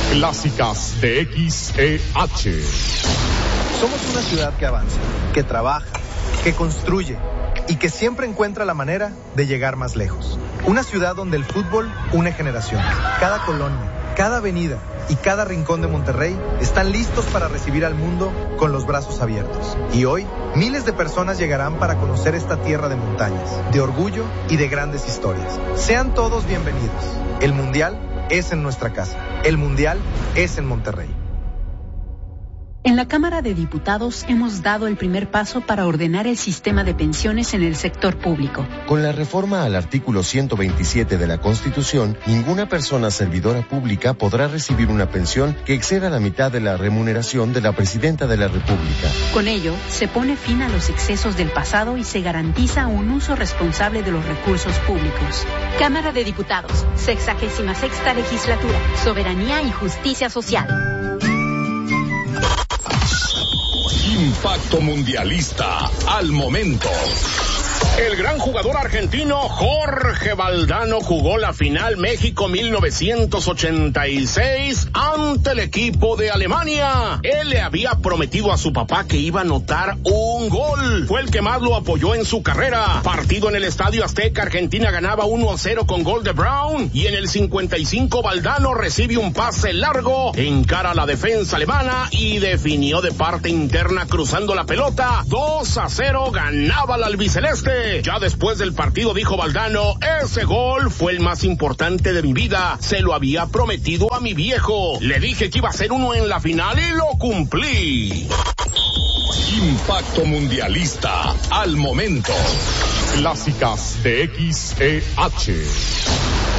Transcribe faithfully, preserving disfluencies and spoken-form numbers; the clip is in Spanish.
Clásicas de X E H. Somos una ciudad que avanza, que trabaja, que construye y que siempre encuentra la manera de llegar más lejos. Una ciudad donde el fútbol une generaciones. Cada colonia, cada avenida y cada rincón de Monterrey están listos para recibir al mundo con los brazos abiertos. Y hoy, miles de personas llegarán para conocer esta tierra de montañas, de orgullo y de grandes historias. Sean todos bienvenidos. El Mundial es en nuestra casa. El Mundial es en Monterrey. En la Cámara de Diputados hemos dado el primer paso para ordenar el sistema de pensiones en el sector público. Con la reforma al artículo ciento veintisiete de la Constitución, ninguna persona servidora pública podrá recibir una pensión que exceda la mitad de la remuneración de la Presidenta de la República. Con ello, se pone fin a los excesos del pasado y se garantiza un uso responsable de los recursos públicos. Cámara de Diputados, sexagésima sexta legislatura, soberanía y justicia social. Impacto mundialista al momento. El gran jugador argentino Jorge Valdano jugó la final México mil novecientos ochenta y seis ante el equipo de Alemania. Él le había prometido a su papá que iba a anotar un gol. Fue el que más lo apoyó en su carrera. Partido en el Estadio Azteca, Argentina ganaba uno a cero con gol de Brown. Y en el cincuenta y cinco Valdano recibe un pase largo, encara a la defensa alemana y definió de parte interna cruzando la pelota. dos a cero ganaba la albiceleste. Ya después del partido dijo Valdano, ese gol fue el más importante de mi vida, se lo había prometido a mi viejo, le dije que iba a ser uno en la final y lo cumplí. Impacto mundialista al momento. Clásicas de X E H.